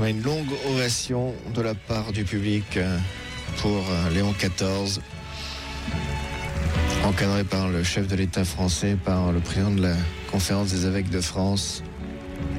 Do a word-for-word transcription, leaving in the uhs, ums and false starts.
une longue ovation de la part du public pour Léon quatorze, encadré par le chef de l'État français, par le président de la Conférence des évêques de France.